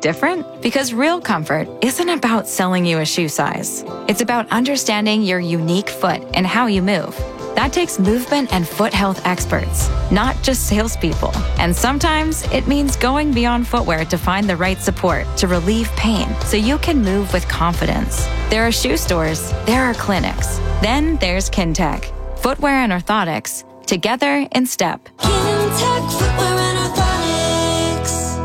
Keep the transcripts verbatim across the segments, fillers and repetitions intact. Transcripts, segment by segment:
different? Because real comfort isn't about selling you a shoe size. It's about understanding your unique foot and how you move. That takes movement and foot health experts, not just salespeople. And sometimes it means going beyond footwear to find the right support to relieve pain so you can move with confidence. There are shoe stores, there are clinics. Then there's Kintec. Footwear and orthotics, together in step. Kintec Footwear and Orthotics.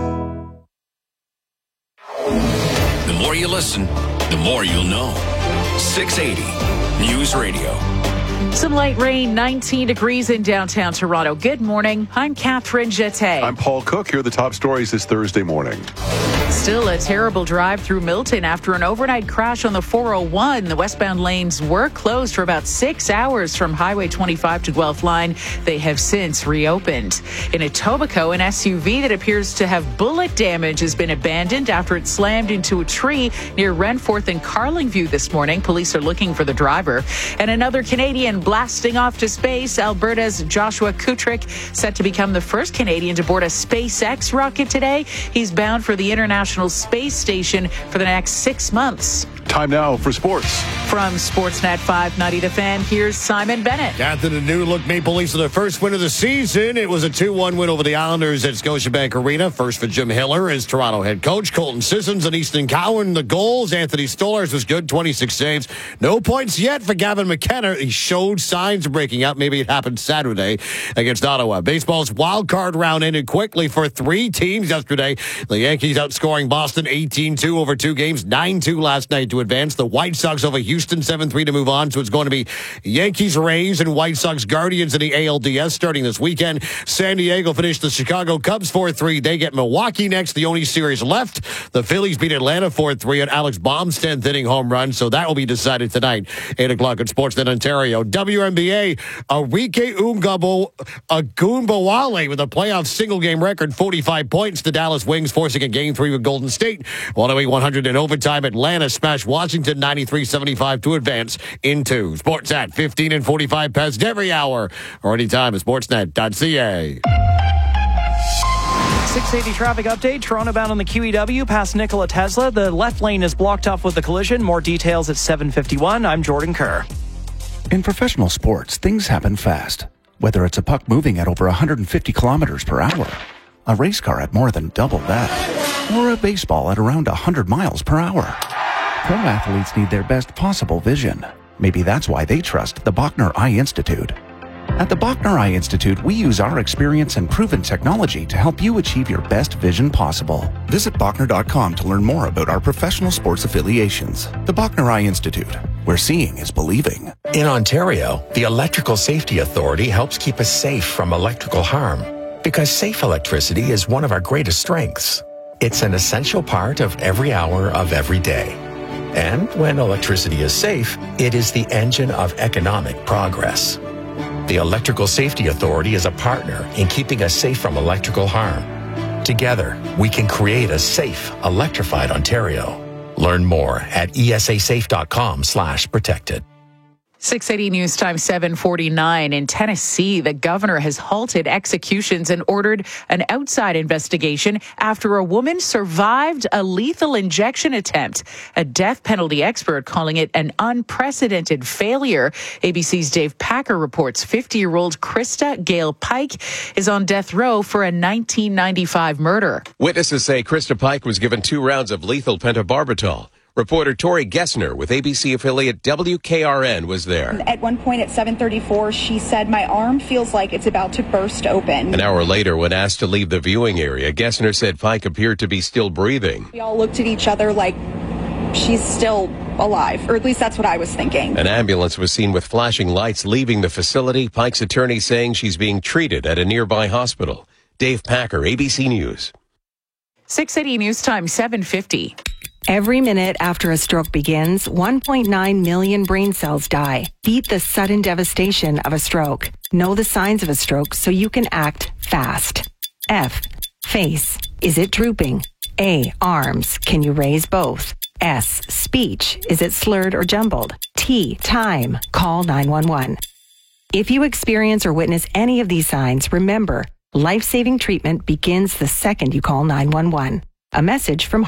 The more you listen, the more you'll know. six eighty News Radio. Some light rain, nineteen degrees in downtown Toronto. Good morning. I'm Catherine Jeté. I'm Paul Cook. Here are the top stories this Thursday morning. Still a terrible drive through Milton after an overnight crash on the four oh one. The westbound lanes were closed for about six hours from Highway twenty-five to Guelph Line. They have since reopened. In Etobicoke, an S U V that appears to have bullet damage has been abandoned after it slammed into a tree near Renforth and Carlingview this morning. Police are looking for the driver. And another Canadian blasting off to space. Alberta's Joshua Kutrick set to become the first Canadian to board a SpaceX rocket today. He's bound for the International Space Station for the next six months. Time now for sports. From Sportsnet five ninety The Fan, here's Simon Bennett. After the new look Maple Leafs in their first win of the season, it was a two one win over the Islanders at Scotiabank Arena. First for Jim Hiller as Toronto head coach. Colton Sissons and Easton Cowan the goals. Anthony Stolarz was good, twenty-six saves. No points yet for Gavin McKenna. He showed signs of breaking up. Maybe it happened Saturday against Ottawa. Baseball's wild card round ended quickly for three teams yesterday. The Yankees outscoring Boston eighteen two over two games, nine two last night to advance. The White Sox over Houston seven three to move on. So it's going to be Yankees, Rays, and White Sox Guardians in the A L D S starting this weekend. San Diego finished the Chicago Cubs four three. They get Milwaukee next, the only series left. The Phillies beat Atlanta four three at Alex Baum's tenth inning home run. So that will be decided tonight, eight o'clock at Sportsnet Ontario. W N B A, Arike Ungabo, Agunbowale with a playoff single-game record, forty-five points. The Dallas Wings forcing a game three with Golden State. one oh eight one hundred in overtime. Atlanta smashed Washington ninety-three seventy-five to advance into Sportsnet fifteen and forty-five past every hour or anytime at sportsnet dot c a. six eighty traffic update. Toronto bound on the Q E W past Nikola Tesla. The left lane is blocked off with a collision. More details at seven fifty-one. I'm Jordan Kerr. In professional sports, things happen fast. Whether it's a puck moving at over one hundred fifty kilometers per hour, a race car at more than double that, or a baseball at around one hundred miles per hour. Pro athletes need their best possible vision. Maybe that's why they trust the Bachner Eye Institute. At the Bachner Eye Institute, we use our experience and proven technology to help you achieve your best vision possible. Visit Bachner dot com to learn more about our professional sports affiliations. The Bachner Eye Institute, where seeing is believing. In Ontario, the Electrical Safety Authority helps keep us safe from electrical harm because safe electricity is one of our greatest strengths. It's an essential part of every hour of every day. And when electricity is safe, it is the engine of economic progress. The Electrical Safety Authority is a partner in keeping us safe from electrical harm. Together, we can create a safe, electrified Ontario. Learn more at E S A safe dot com slash protected. six eighty News Time seven forty-nine. In Tennessee, the governor has halted executions and ordered an outside investigation after a woman survived a lethal injection attempt. A death penalty expert calling it an unprecedented failure. A B C's Dave Packer reports fifty-year-old Krista Gale Pike is on death row for a nineteen ninety-five murder. Witnesses say Krista Pike was given two rounds of lethal pentobarbital. Reporter Tori Gessner with A B C affiliate W K R N was there. At one point at seven thirty-four, she said, "My arm feels like it's about to burst open." An hour later, when asked to leave the viewing area, Gessner said Pike appeared to be still breathing. We all looked at each other like she's still alive, or at least that's what I was thinking. An ambulance was seen with flashing lights leaving the facility. Pike's attorney saying she's being treated at a nearby hospital. Dave Packer, A B C News. six eighty News Time seven fifty. Every minute after a stroke begins, one point nine million brain cells die. Beat the sudden devastation of a stroke. Know the signs of a stroke so you can act fast. F. Face. Is it drooping? A. Arms. Can you raise both? S. Speech. Is it slurred or jumbled? T. Time. Call nine one one. If you experience or witness any of these signs, remember, life-saving treatment begins the second you call nine one one. A message from